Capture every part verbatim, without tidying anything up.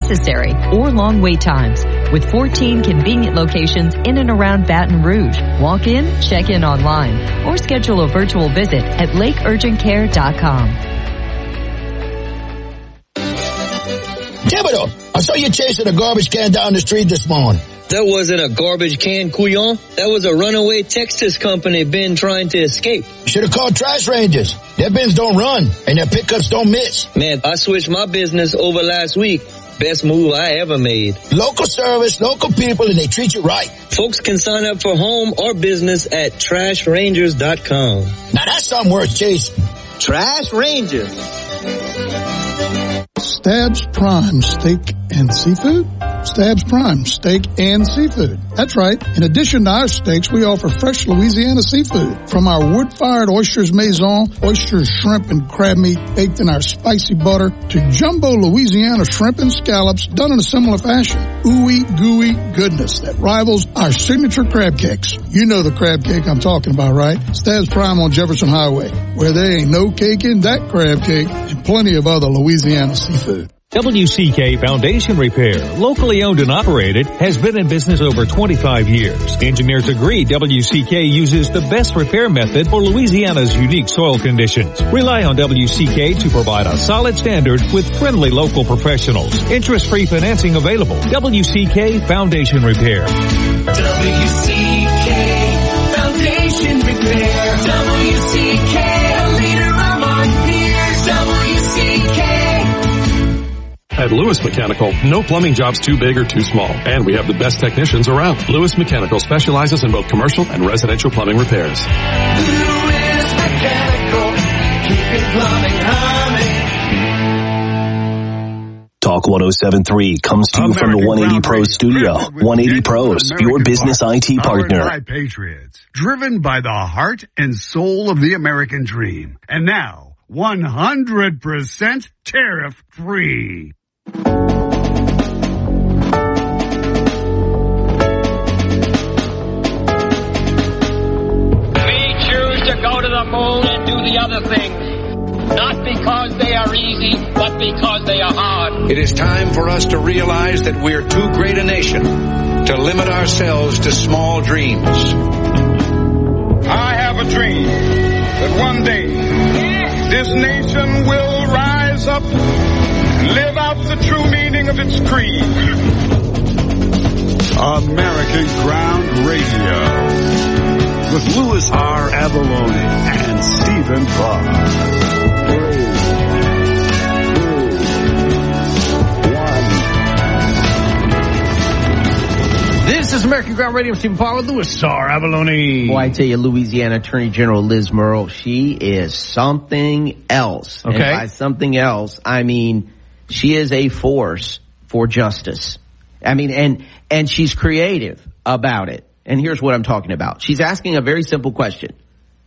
necessary or long wait times. With fourteen convenient locations in and around Baton Rouge. Walk in, check in online, or schedule a virtual visit at lake urgent care dot com. Thibodeau, I saw you chasing a garbage can down the street this morning. That wasn't a garbage can, couillon. That was a runaway Texas company bin trying to escape. Should have called Trash Rangers. Their bins don't run, and their pickups don't miss. Man, I switched my business over last week. Best move I ever made. Local service, local people, and they treat you right. Folks can sign up for home or business at trash rangers dot com. Now that's something worth chasing. Trash Rangers. Stabs Prime Steak and Seafood? Stabs Prime Steak and Seafood. That's right. In addition to our steaks, we offer fresh Louisiana seafood. From our wood-fired oysters maison, oysters, shrimp, and crab meat baked in our spicy butter, to jumbo Louisiana shrimp and scallops done in a similar fashion. Ooey gooey goodness that rivals our signature crab cakes. You know the crab cake I'm talking about, right? Stabs Prime on Jefferson Highway, where there ain't no cake in that crab cake, and plenty of other Louisiana seafood. W C K Foundation Repair, locally owned and operated, has been in business over twenty-five years. Engineers agree W C K uses the best repair method for Louisiana's unique soil conditions. Rely on W C K to provide a solid standard with friendly local professionals. Interest-free financing available. W C K Foundation Repair. W C K Foundation Repair. W C K, a leader among peers. W C K. At Lewis Mechanical, no plumbing job's too big or too small, and we have the best technicians around. Lewis Mechanical specializes in both commercial and residential plumbing repairs. Lewis Mechanical, keeping plumbing humming. Talk one oh seven point three comes to you American from the one eighty Pro Radio, studio. one eighty Pros, your business I T partner. Powered by Patriots, driven by the heart and soul of the American dream. And now, one hundred percent tariff free. We choose to go to the moon and do the other things, not because they are easy, but because they are hard. It is time for us to realize that we're too great a nation to limit ourselves to small dreams. I have a dream that one day this nation will rise up and live out the true meaning of its creed. American Ground Radio with Louis R. Avalone and Stephen Parr. This is American Ground Radio. Stephen Parr with Louis R. Avalone. Boy, I tell you, Louisiana Attorney General Liz Murrill, she is something else. Okay. And by something else, I mean she is a force for justice. I mean, and and she's creative about it. And here's what I'm talking about. She's asking a very simple question.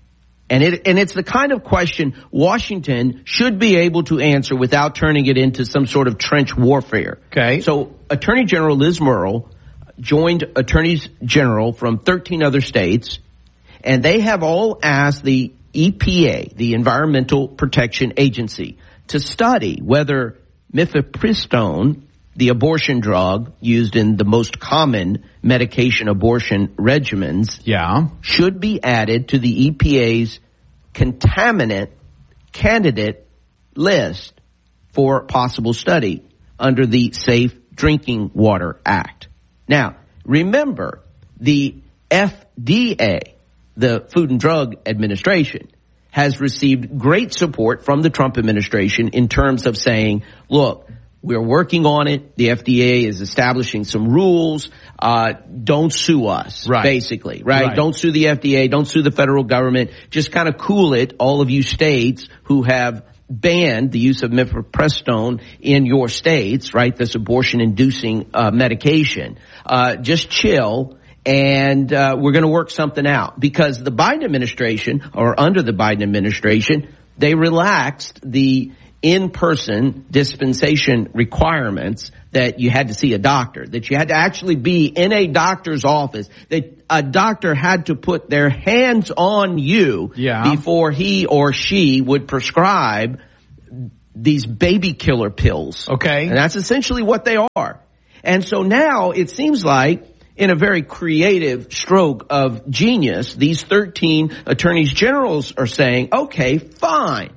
And it and it's the kind of question Washington should be able to answer without turning it into some sort of trench warfare. Okay. So Attorney General Liz Murrill joined attorneys general from thirteen other states, and they have all asked the E P A, the Environmental Protection Agency, to study whether mifepristone, the abortion drug used in the most common medication abortion regimens, yeah, should be added to the E P A's contaminant candidate list for possible study under the Safe Drinking Water Act. Now, remember, the F D A, the Food and Drug Administration, has received great support from the Trump administration in terms of saying, look, we're working on it. The F D A is establishing some rules. Uh, don't sue us, right. basically, right? right? Don't sue the F D A. Don't sue the federal government. Just kind of cool it, all of you states who have banned the use of mifepristone in your states, right? This abortion-inducing uh, medication. Uh, just chill, and uh, we're going to work something out. Because the Biden administration, or under the Biden administration, they relaxed the in-person dispensation requirements that you had to see a doctor, that you had to actually be in a doctor's office, that a doctor had to put their hands on you yeah. before he or she would prescribe these baby killer pills. Okay. And that's essentially what they are. And so now it seems like, in a very creative stroke of genius, these thirteen attorneys generals are saying, okay, fine.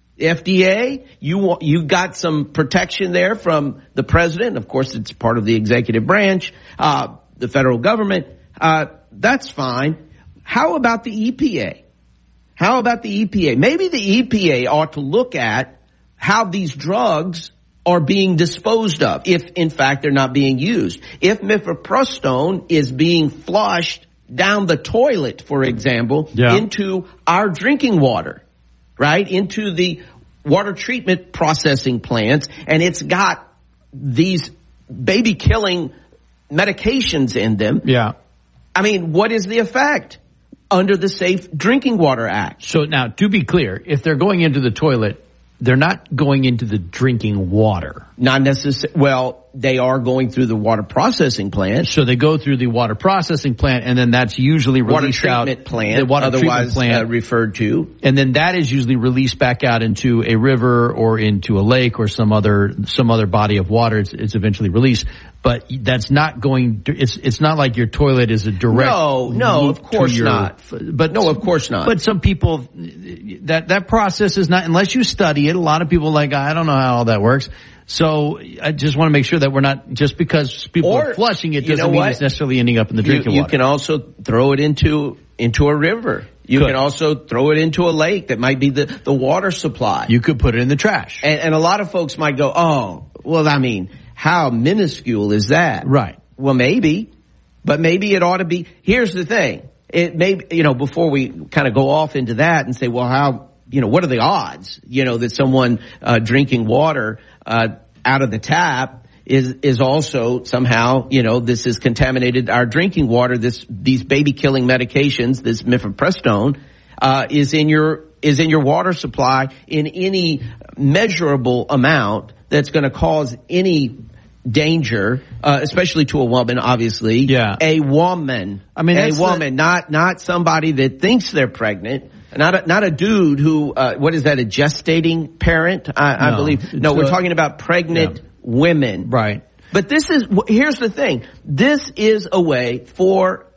F D A, you you got some protection there from the president. Of course, it's part of the executive branch, uh, the federal government. Uh, that's fine. How about the E P A? How about the E P A? Maybe the E P A ought to look at how these drugs are being disposed of, if in fact they're not being used. If mifepristone is being flushed down the toilet, for example, yeah. into our drinking water, right, into the water treatment processing plants, and it's got these baby-killing medications in them. Yeah. I mean, what is the effect under the Safe Drinking Water Act? So now, to be clear, if they're going into the toilet, they're not going into the drinking water. Not necessarily. Well, they are going through the water processing plant. So they go through the water processing plant, and then that's usually released water out. Treatment plant, the water otherwise treatment plant uh, referred to. And then that is usually released back out into a river or into a lake or some other some other body of water. It's, it's eventually released. But that's not going to, it's, it's not like your toilet is a direct. No, no, of course your, not. But no, of course not. But some people, that, that process is not, unless you study it, a lot of people are like, I don't know how all that works. So I just want to make sure that we're not, just because people or, are flushing it doesn't you know mean what? it's necessarily ending up in the drinking you, you water. You can also throw it into, into a river. You Could. can also throw it into a lake that might be the, the water supply. You could put it in the trash. And, and a lot of folks might go, oh, well, I mean, how minuscule is that? Right. Well, maybe, but maybe it ought to be. Here's the thing. It may, you know, before we kind of go off into that and say, well, how, you know, what are the odds, you know, that someone uh, drinking water uh, out of the tap is is also somehow, you know, this has contaminated our drinking water. This these baby killing medications, this mifepristone, uh, is in your is in your water supply in any measurable amount that's going to cause any danger, uh, especially to a woman, obviously. Yeah. A woman. I mean, a that's woman, the... not, not somebody that thinks they're pregnant. Not a, not a dude who, uh, what is that, a gestating parent? I, no, I believe. No, we're a, talking about pregnant yeah. women. Right. But this is, here's the thing. This is a way for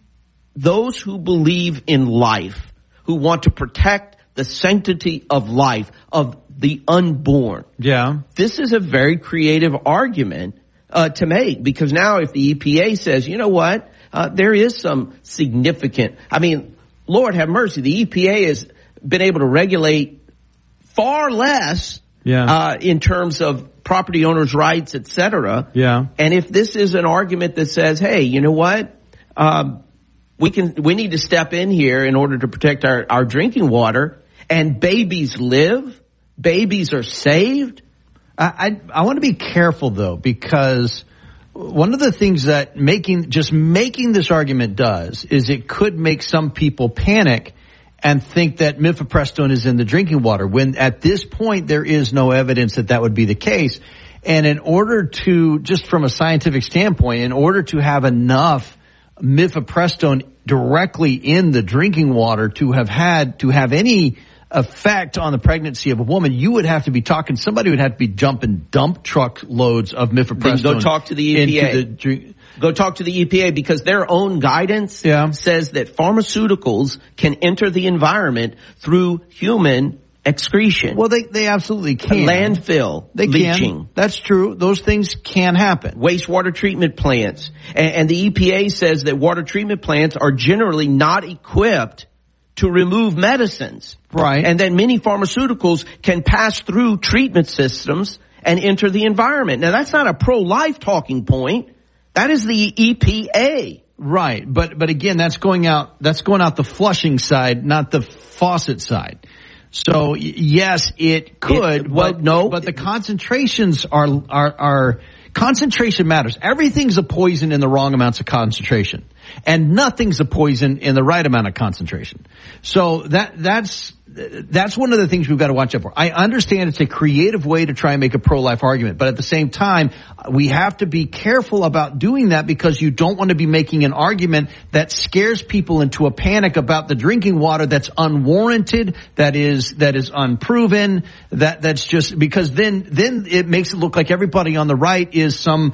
those who believe in life, who want to protect the sanctity of life, of the unborn. Yeah. This is a very creative argument uh, to make, because now if the E P A says, you know what, uh, there is some significant, I mean, Lord have mercy, the E P A has been able to regulate far less yeah. uh, in terms of property owners' rights, et cetera. Yeah. And if this is an argument that says, hey, you know what, um, we can, we need to step in here in order to protect our, our drinking water, and babies live, babies are saved. I, I, I want to be careful though, because one of the things that making, just making this argument does is it could make some people panic and think that mifepristone is in the drinking water, when at this point there is no evidence that that would be the case. And in order to, just from a scientific standpoint, in order to have enough mifepristone directly in the drinking water to have had, to have any effect on the pregnancy of a woman, you would have to be talking, somebody would have to be dumping dump truck loads of mifepristone. Then go talk to the E P A. Into the drink. Go talk to the E P A, because their own guidance yeah. says that pharmaceuticals can enter the environment through human excretion. Well, they, they absolutely can. Landfill, they leaching. Can. That's true. Those things can happen. Wastewater treatment plants. And, and the E P A says that water treatment plants are generally not equipped to remove medicines. Right. And then many pharmaceuticals can pass through treatment systems and enter the environment. Now, that's not a pro-life talking point. That is the E P A. Right. But, but again, that's going out, that's going out the flushing side, not the faucet side. So y- yes, it could, it, well, but no, but the concentrations are, are, are, concentration matters. Everything's a poison in the wrong amounts of concentration. And nothing's a poison in the right amount of concentration. So that, that's, that's one of the things we've got to watch out for. I understand it's a creative way to try and make a pro-life argument, but at the same time, we have to be careful about doing that because you don't want to be making an argument that scares people into a panic about the drinking water that's unwarranted, that is, that is unproven, that, that's just, because then, then it makes it look like everybody on the right is some